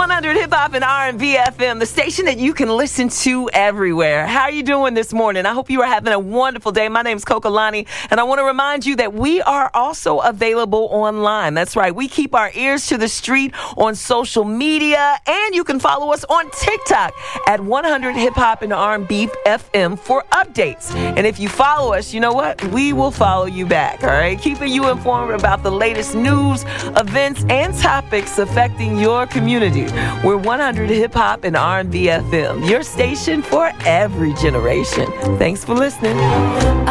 100 Hip Hop and R&B FM, the station that you can listen to everywhere. How are you doing this morning? I hope you are having a wonderful day. My name is Kokolani, and I want to remind you that we are also available online. That's right. We keep our ears to the street on social media, and you can follow us on TikTok at 100 Hip Hop and R&B FM for updates. And if you follow us, you know what? We will follow you back, all right? Keeping you informed about the latest news, events, and topics affecting your community. We're 100 Hip Hop and R&B FM, your station for every generation. Thanks for listening.